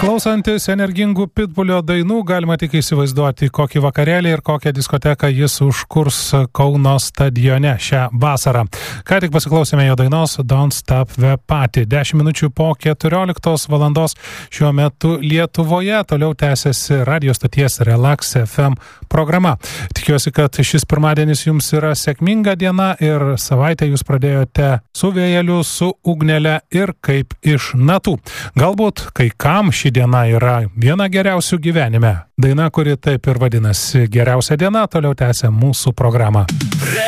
Klausantis energingų Pitbulio dainų, galima tik įsivaizduoti, kokį vakarėlį ir kokią diskoteką jis užkurs Kauno stadione šią vasarą. Ką tik pasiklausėme jo dainos Don't Stop the Party. 10 minučių po 14 valandos šiuo metu Lietuvoje toliau tęsiasi radio stoties Relax FM programa. Tikiuosi, kad šis pirmadienis jums yra sėkminga diena ir savaitę jūs pradėjote su vėjeliu, su ugnele ir kaip iš natų. Galbūt kai kam ši diena yra viena geriausių gyvenime. Daina, kuri taip ir vadinasi Geriausia diena, toliau tęsia mūsų programą.